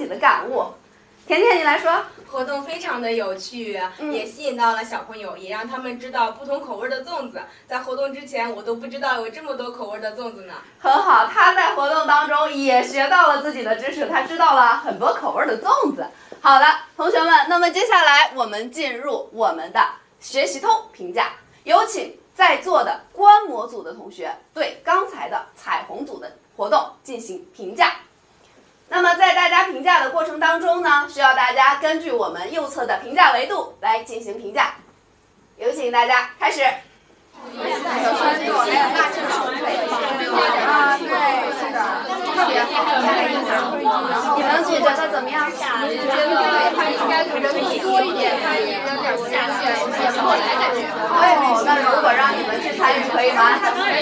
的感悟。甜甜，你来说。 活动非常的有趣，也吸引到了小朋友，也让他们知道不同口味的粽子。在活动之前，我都不知道有这么多口味的粽子呢。 很好，他在活动当中也学到了自己的知识，他知道了很多口味的粽子。好的，同学们，那么接下来我们进入我们的学习通评价，有请在座的观摩组的同学对刚才的彩虹组的活动进行评价。那么在大家评价的过程当中呢，需要大家根据我们右侧的评价维度来进行评价。有请大家开始。 对，是的，特别好。 你们组觉得怎么样？ 我觉得他应该人数多一点，他也有点下线，也不来感觉。 哦，那如果让你们去参与可以吗？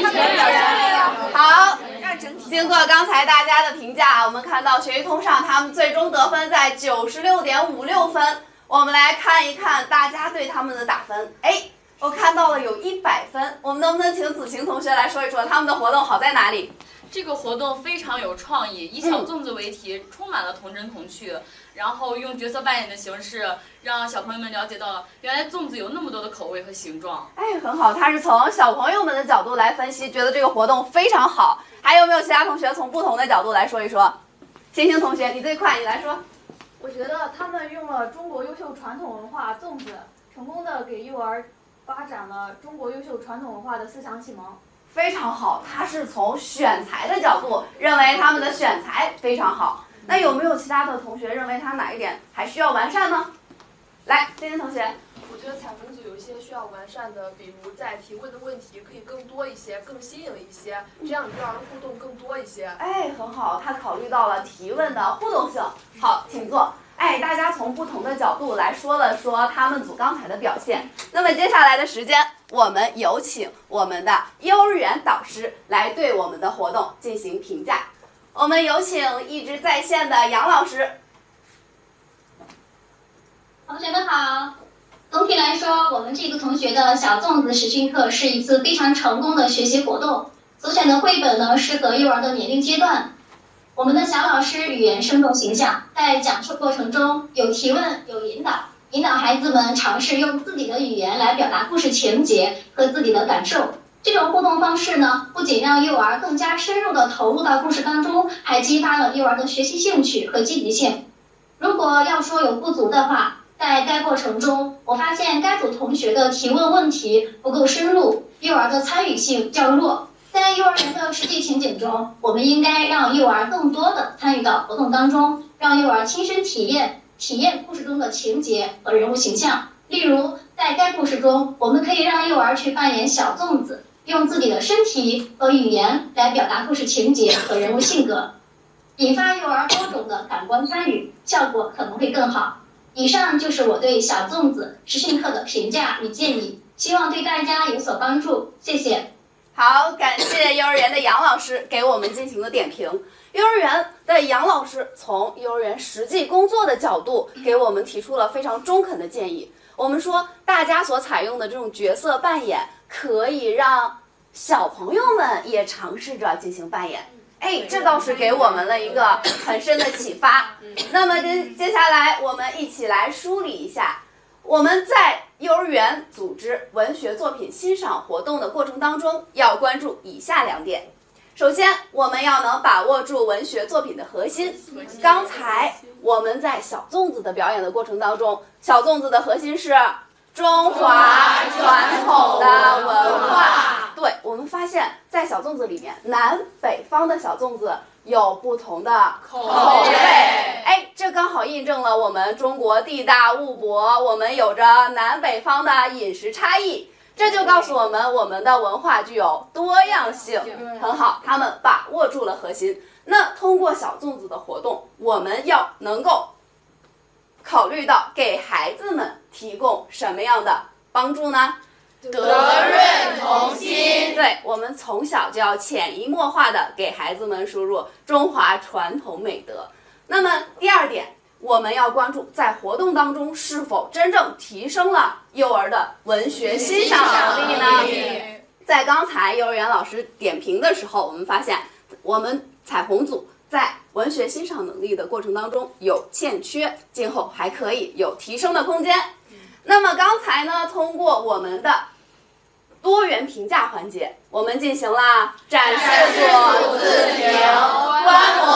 好。经过刚才大家的评价，我们看到学习通上他们最终得分在96.56分。我们来看一看大家对他们的打分。我看到了有100分，我们能不能请子晴同学来说一说他们的活动好在哪里？ 这个活动非常有创意，以小粽子为题，充满了童真童趣，然后用角色扮演的形式，让小朋友们了解到原来粽子有那么多的口味和形状。 很好，他是从小朋友们的角度来分析，觉得这个活动非常好。还有没有其他同学从不同的角度来说一说？星星同学，你最快，你来说。 我觉得他们用了中国优秀传统文化粽子，成功的给幼儿发展了中国优秀传统文化的思想启蒙。 非常好，他是从选材的角度认为他们的选材非常好。那有没有其他的同学认为他哪一点还需要完善呢？来，欣欣同学。 我觉得彩虹组有一些需要完善的，比如在提问的问题可以更多一些，更新颖一些，这样幼儿互动更多一些。 很好，他考虑到了提问的互动性。好，请坐。大家从不同的角度来说了说他们组刚才的表现。那么接下来的时间，我们有请我们的幼儿园导师来对我们的活动进行评价。我们有请一直在线的杨老师。 同学们好。总体来说，我们这个同学的小粽子实训课是一次非常成功的学习活动。所选的绘本呢，适合幼儿的年龄阶段。我们的小老师语言生动形象，在讲述过程中有提问，有引导，引导孩子们尝试用自己的语言来表达故事情节和自己的感受。这种互动方式呢，不仅让幼儿更加深入地投入到故事当中，还激发了幼儿的学习兴趣和积极性。如果要说有不足的话，在该过程中，我发现该组同学的提问问题不够深入，幼儿的参与性较弱。在幼儿园的实际情景中，我们应该让幼儿更多地参与到活动当中，让幼儿亲身体验故事中的情节和人物形象。例如，在该故事中，我们可以让幼儿去扮演小粽子，用自己的身体和语言来表达故事情节和人物性格，引发幼儿多种的感官参与，效果可能会更好。以上就是我对小粽子实训课的评价与建议，希望对大家有所帮助，谢谢。 好，感谢幼儿园的杨老师给我们进行的点评。幼儿园的杨老师从幼儿园实际工作的角度给我们提出了非常中肯的建议。我们说，大家所采用的这种角色扮演，可以让小朋友们也尝试着进行扮演。这倒是给我们了一个很深的启发。那么接下来我们一起来梳理一下，我们在幼儿园组织文学作品欣赏活动的过程当中，要关注以下2点。首先，我们要能把握住文学作品的核心。刚才我们在小粽子的表演的过程当中，小粽子的核心是中华传统的文化。对，我们发现在小粽子里面，南北方的小粽子有不同的口味。这刚好印证了我们中国地大物博，我们有着南北方的饮食差异。这就告诉我们，我们的文化具有多样性。很好，他们把握住了核心。那通过小粽子的活动，我们要能够考虑到给孩子们提供什么样的帮助呢？ 德润同心。 对，我们从小就要潜移默化的给孩子们输入中华传统美德。那么第2点，我们要关注在活动当中是否真正提升了幼儿的文学欣赏能力呢？在刚才幼儿园老师点评的时候，我们发现我们彩虹组在文学欣赏能力的过程当中有欠缺，今后还可以有提升的空间。那么刚才呢，通过我们的多元评价环节，我们进行了展示组、自评、观摩。